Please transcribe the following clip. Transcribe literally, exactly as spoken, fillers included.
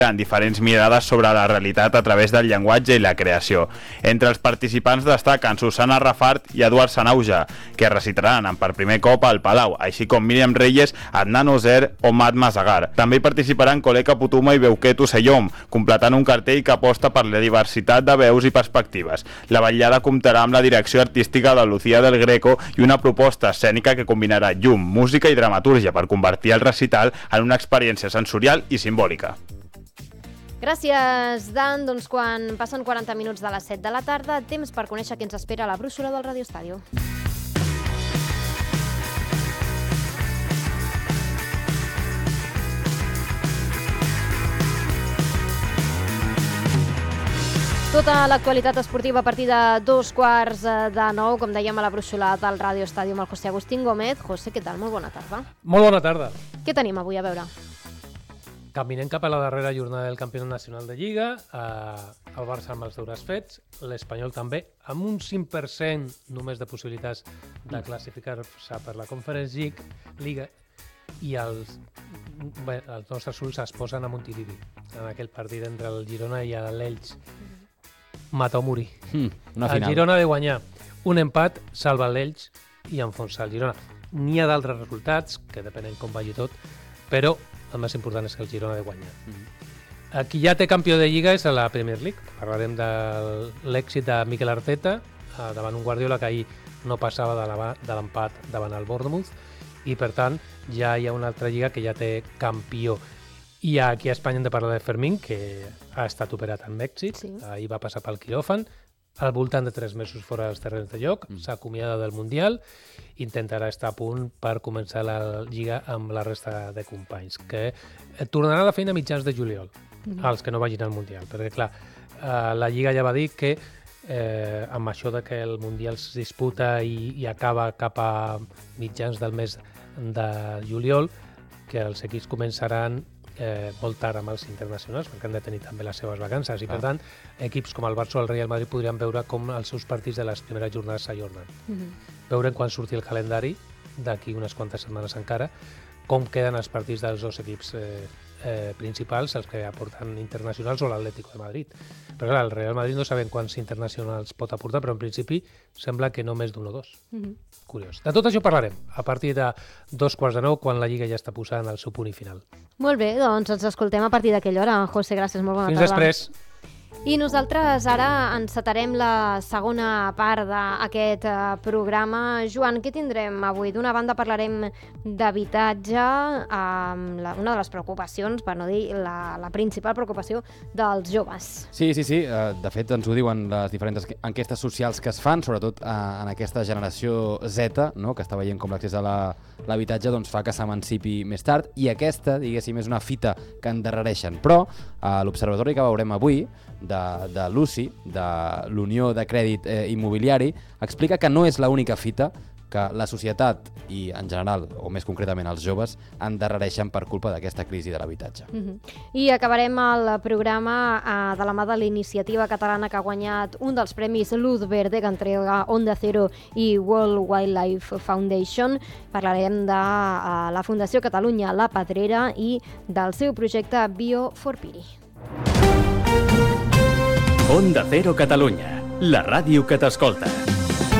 en diferents mirades sobre la realitat a través del llenguatge i la creació. Entre els participants destaquen Susana Rafart i Eduard Sanauja, que recitaran per primer cop al Palau, així com Míriam Reyes, Adnan Ozer o Mat Masagar. També hi participaran Koleka Putuma i Beuquet Ocellom, completant un cartell que aposta per la diversitat de veus i perspectives. La vetllada comptarà amb la direcció artística de Lucía del Greco i una proposta escènica que combinarà llum, música i dramatúrgia per convertir el recital en una experiència sensorial i simbòlica. Gràcies, Dan. Doncs quan passen quaranta minuts de les set de la tarda, temps per conèixer què ens espera a la brúixola del Radio Estadio. Tota l'actualitat esportiva a partir de dos quarts de nou, com dèiem a la brúixola del Radio Estadio amb el José Agustín Gómez. José, què tal? Molt bona tarda. Molt bona tarda. Què tenim avui a veure? Caminem cap a la darrera jornada del Campionat Nacional de Lliga, eh, el Barça amb els deures fets, l'Espanyol també, amb un cinc per cent només de possibilitats de classificar-se per la Conference League, Liga, i els, bé, els nostres ulls es posen a Montilivi, en aquell partit entre el Girona i l'Elx. Matar o morir. Mm, el Girona ha de guanyar. Un empat salva l'Elx i enfonsa el Girona. N'hi ha d'altres resultats, que depenen com vagi tot, però el més important és que el Girona ha de guanyar. Mm-hmm. Qui ja té campió de Lliga és a la Premier League. Parlarem de l'èxit de Mikel Arteta davant un Guardiola que ahir no passava de l'empat davant el Bournemouth i, per tant, ja hi ha una altra Lliga que ja té campió. I aquí a Espanya hem de parlar de Fermín, que ha estat operat amb èxit. Sí. Ahir va passar pel quiròfan, al voltant de tres mesos fora dels terrenys de joc, mm. s'ha acomiadat del Mundial, intentarà estar a punt per començar la Lliga amb la resta de companys, que tornarà a la feina a mitjans de juliol, mm. als que no vagin al Mundial, perquè clar, eh, la Lliga ja va dir que eh, amb això de que el Mundial es disputa i, i acaba cap a mitjans del mes de juliol, que els equips començaran Eh, molt tard amb els internacionals, perquè han de tenir també les seves vacances, i per tant equips com el Barça o el Real Madrid podrien veure com els seus partits de les primeres jornades s'ajornen. Mm-hmm. Veurem quan surti el calendari, d'aquí unes quantes setmanes encara, com queden els partits dels dos equips eh, eh, principals, els que aporten internacionals o l'Atlético de Madrid. Però clar, el Real Madrid no sabem quants internacionals pot aportar, però en principi sembla que no més d'un o dos. Mm-hmm. Curiós. De tot això parlarem a partir de dos quarts de nou, quan la Lliga ja està posant el seu punt i final. Molt bé, doncs ens escoltem a partir d'aquella hora. José, gràcies, molt bona Fins tarda. Fins després. I nosaltres ara encetarem la segona part d'aquest programa. Joan, què tindrem avui? D'una banda parlarem d'habitatge, amb la, una de les preocupacions, per no dir la, la principal preocupació dels joves. Sí, sí, sí. De fet, ens ho diuen les diferents enquestes socials que es fan, sobretot en aquesta generació Z, no?, que està veient com l'accés a l'habitatge doncs, fa que s'emancipi més tard, i aquesta, diguéssim, és una fita que endarrereixen. Però a l'observatori que veurem avui, de, de l'U C I, de l'Unió de Crèdit eh, Immobiliari, explica que no és l'única fita que la societat i, en general, o més concretament els joves, endarrereixen per culpa d'aquesta crisi de l'habitatge. Mm-hmm. I acabarem el programa eh, de la mà de la iniciativa catalana que ha guanyat un dels premis Luz Verde que entrega Onda Cero i World Wildlife Foundation. Parlarem de eh, la Fundació Catalunya La Pedrera i del seu projecte Bio for Piri. Onda Cero Catalunya, la ràdio que t'escolta.